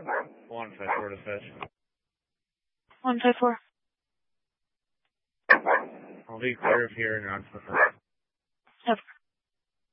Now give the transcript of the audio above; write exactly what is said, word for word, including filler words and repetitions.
One five four to fetch. One five four. I'll be clear of here and on for Over.